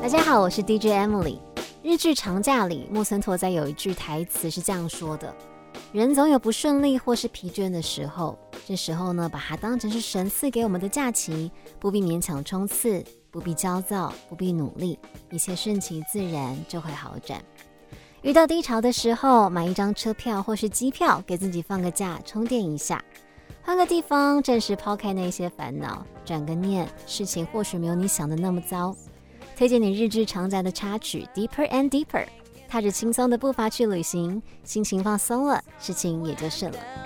大家好，我是 DJ Emily。日剧长假里，木村拓哉有一句台词是这样说的：人总有不顺利或是疲倦的时候，这时候呢，把它当成是神赐给我们的假期，不必勉强冲刺，不必焦躁，不必努力，一切顺其自然就会好转。遇到低潮的时候，买一张车票或是机票，给自己放个假，充电一下，换个地方，暂时抛开那些烦恼，转个念，事情或许没有你想的那么糟。推荐你日剧长假的插曲 Deeper and Deeper， 踏着轻松的步伐去旅行，心情放松了，事情也就顺了。